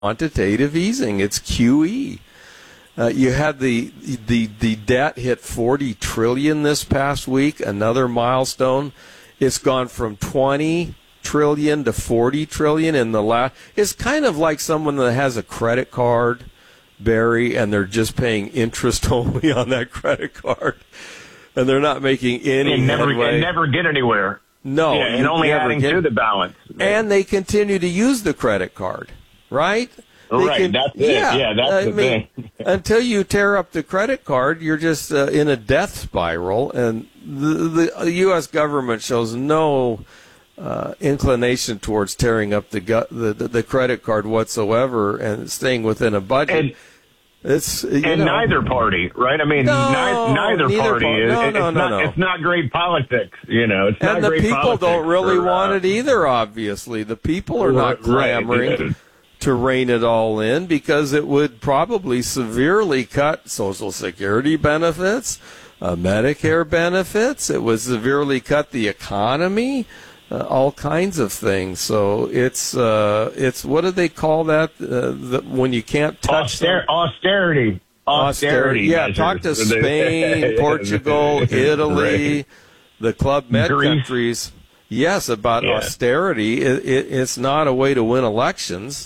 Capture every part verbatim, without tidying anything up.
quantitative easing. It's Q E. Uh, you had the the the debt hit forty trillion this past week, another milestone. It's gone from twenty trillion to forty trillion in the last. It's kind of like someone that has a credit card, Barry, and they're just paying interest only on that credit card, and they're not making any and never, headway. And never get anywhere. No, yeah, and only adding get, to the balance. And they continue to use the credit card, right? They right, can, that's it. Yeah, yeah that's I the mean, thing. Until you tear up the credit card, you're just uh, in a death spiral, and the, the U S government shows no uh, inclination towards tearing up the, gu- the, the the credit card whatsoever and staying within a budget. And, it's you and know, neither party, right? I mean, no, ni- neither, neither party par- is. no, it's, no, no, not, no. it's not great politics, you know. It's not and the great people politics don't really for, want uh, it either. Obviously, the people are not clamoring. Right, to rein it all in because it would probably severely cut Social Security benefits, uh, Medicare benefits. It would severely cut the economy, uh, all kinds of things. So it's uh, it's what do they call that? Uh, the, when you can't touch Auster- austerity. Austerity. Yeah, measures. talk to Spain, Portugal, Italy, right. the Club Med Greece. countries. Yes, about yeah. austerity. It, it, it's not a way to win elections.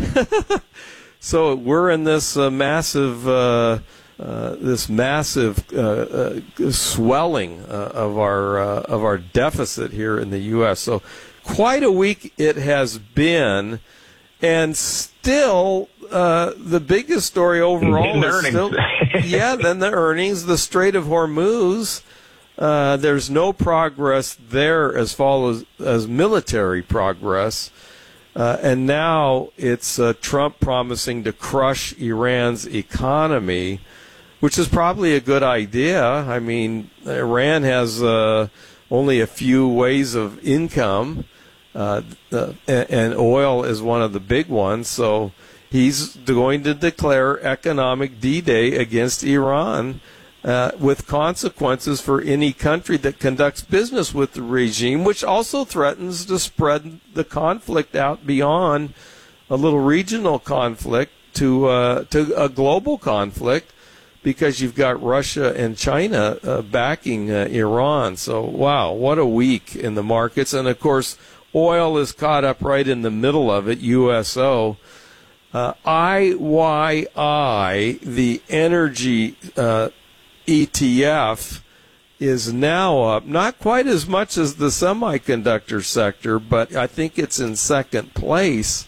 So we're in this uh, massive, uh, uh, this massive uh, uh, swelling uh, of our uh, of our deficit here in the U S. So quite a week it has been, and still uh, the biggest story overall the is earnings. still yeah. Then the earnings, the Strait of Hormuz. Uh, there's no progress there as far as as military progress. Uh, and now it's uh, Trump promising to crush Iran's economy, which is probably a good idea. I mean, Iran has uh, only a few ways of income, uh, uh, and oil is one of the big ones. So he's going to declare economic D-Day against Iran, Uh, with consequences for any country that conducts business with the regime, which also threatens to spread the conflict out beyond a little regional conflict to uh, to a global conflict, because you've got Russia and China uh, backing uh, Iran. So, wow, what a week in the markets. And, of course, oil is caught up right in the middle of it, U S O. Uh, I Y I, the energy uh E T F, is now up, not quite as much as the semiconductor sector, but I think it's in second place.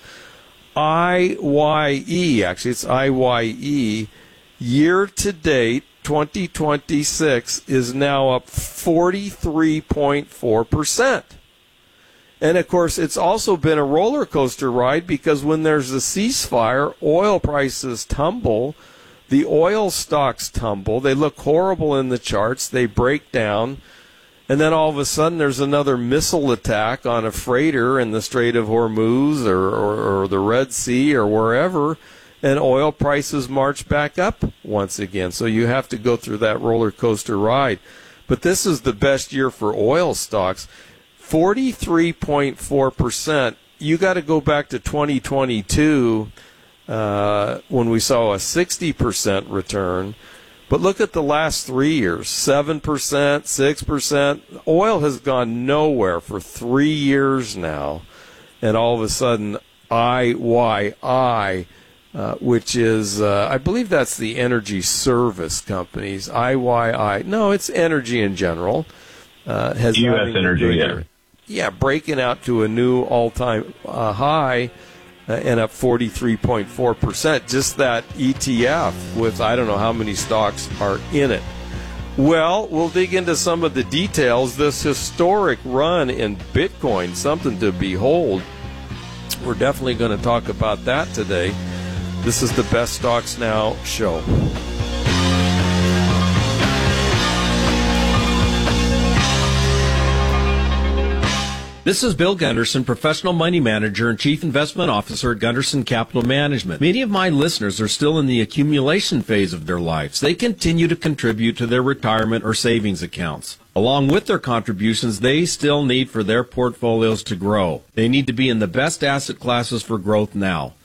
I Y E, actually it's I Y E, year to date, twenty twenty-six, is now up forty-three point four percent. And, of course, it's also been a roller coaster ride, because when there's a ceasefire, oil prices tumble. The oil stocks tumble. They look horrible in the charts. They break down. And then all of a sudden there's another missile attack on a freighter in the Strait of Hormuz or, or, or the Red Sea or wherever, and oil prices march back up once again. So you have to go through that roller coaster ride. But this is the best year for oil stocks. forty-three point four percent. You got to go back to twenty twenty-two Uh, when we saw a sixty percent return. But look at the last three years, seven percent, six percent. Oil has gone nowhere for three years now. And all of a sudden, I Y I, uh, which is, uh, I believe that's the energy service companies, I Y I. No, it's energy in general. Uh, has U S Energy, yeah. Yeah, breaking out to a new all-time uh, high. Uh, and up forty-three point four percent. Just that E T F with I don't know how many stocks are in it. Well, we'll dig into some of the details. This historic run in Bitcoin, something to behold. We're definitely going to talk about that today. This is the Best Stocks Now show. This is Bill Gunderson, professional money manager and chief investment officer at Gunderson Capital Management. Many of my listeners are still in the accumulation phase of their lives. They continue to contribute to their retirement or savings accounts. Along with their contributions, they still need for their portfolios to grow. They need to be in the best asset classes for growth now.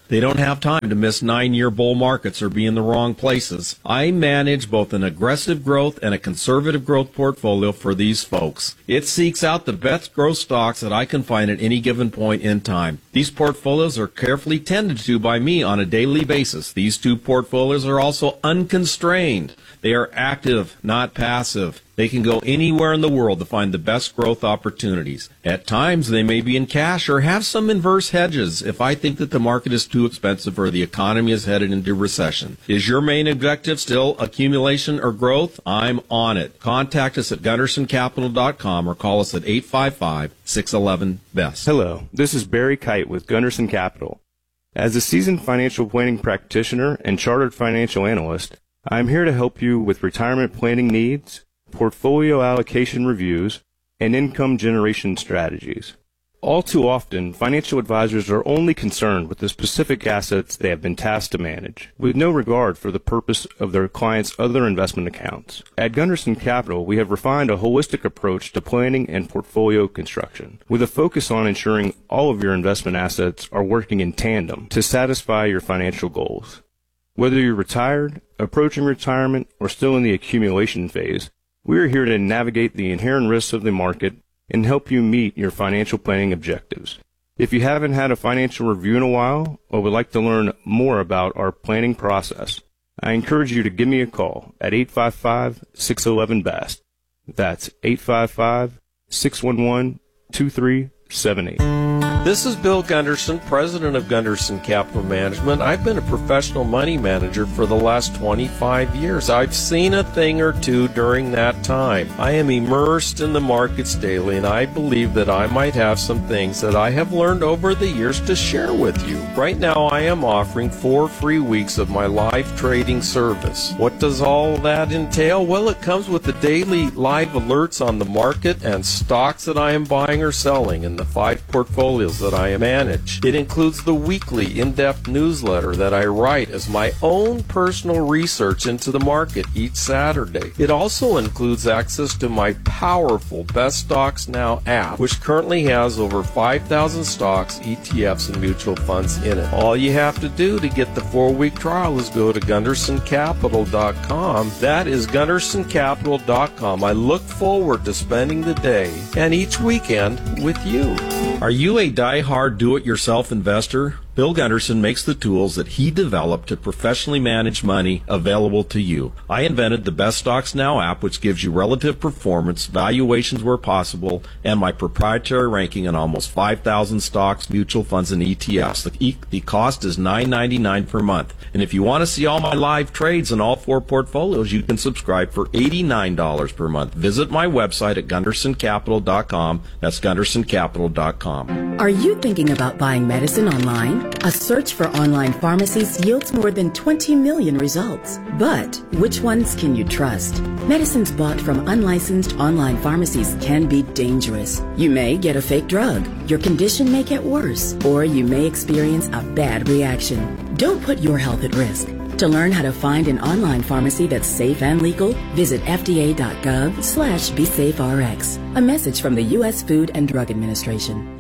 They don't have time to miss nine-year bull markets or be in the wrong places. I manage both an aggressive growth and a conservative growth portfolio for these folks. It seeks out the best growth stocks that I can find at any given point in time. These portfolios are carefully tended to by me on a daily basis. These two portfolios are also unconstrained. They are active, not passive. They can go anywhere in the world to find the best growth opportunities. At times, they may be in cash or have some inverse hedges if I think that the market is too expensive or the economy is headed into recession. Is your main objective still accumulation or growth? I'm on it. Contact us at gunderson capital dot com or call us at eight five five, six one one, B E S T. Hello, this is Barry Kite with Gunderson Capital. As a seasoned financial planning practitioner and chartered financial analyst, I'm here to help you with retirement planning needs, portfolio allocation reviews, and income generation strategies. All too often, financial advisors are only concerned with the specific assets they have been tasked to manage, with no regard for the purpose of their clients' other investment accounts. At Gunderson Capital, we have refined a holistic approach to planning and portfolio construction, with a focus on ensuring all of your investment assets are working in tandem to satisfy your financial goals. Whether you're retired, approaching retirement, or still in the accumulation phase, we are here to navigate the inherent risks of the market and help you meet your financial planning objectives. If you haven't had a financial review in a while or would like to learn more about our planning process, I encourage you to give me a call at eight five five, six one one, B E S T. That's eight five five, six one one, two three seven eight. This is Bill Gunderson, president of Gunderson Capital Management. I've been a professional money manager for the last twenty-five years. I've seen a thing or two during that time. I am immersed in the markets daily, and I believe that I might have some things that I have learned over the years to share with you. Right now, I am offering four free weeks of my live trading service. What does all that entail? Well, it comes with the daily live alerts on the market and stocks that I am buying or selling in the five portfolios that I manage. It includes the weekly in-depth newsletter that I write as my own personal research into the market each Saturday. It also includes access to my powerful Best Stocks Now app, which currently has over five thousand stocks, E T Fs, and mutual funds in it. All you have to do to get the four-week trial is go to gunderson capital dot com. That is gunderson capital dot com. I look forward to spending the day and each weekend with you. Are you a die-hard do-it-yourself investor? Bill Gunderson makes the tools that he developed to professionally manage money available to you. I invented the Best Stocks Now app, which gives you relative performance, valuations where possible, and my proprietary ranking on almost five thousand stocks, mutual funds, and E T Fs. The, e- the cost is nine ninety-nine per month. And if you want to see all my live trades in all four portfolios, you can subscribe for eighty-nine dollars per month. Visit my website at gunderson capital dot com. That's gunderson capital dot com. Are you thinking about buying medicine online? A search for online pharmacies yields more than twenty million results. But which ones can you trust? Medicines bought from unlicensed online pharmacies can be dangerous. You may get a fake drug, your condition may get worse, or you may experience a bad reaction. Don't put your health at risk. To learn how to find an online pharmacy that's safe and legal, visit F D A dot gov slash be safe R X. A message from the U S Food and Drug Administration.